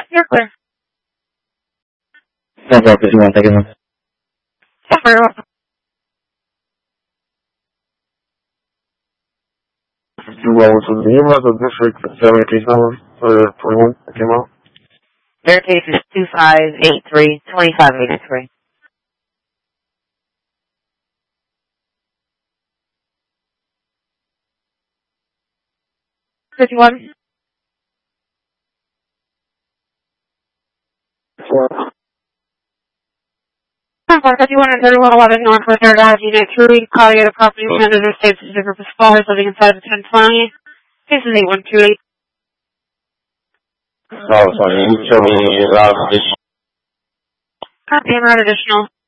You're clear. No problem, 51, thank you, ma'am. Yeah, very welcome. Well, so do you have the district 7 case number for 21 that came out? Their case is 2583-2583. $51. 51 and 3111 Northwest Paradise Unit 3, Collier Property Manager States is a group of scholars living inside of 1020. This is 8128. Oh, sorry, you tell me additional. Copy and route additional.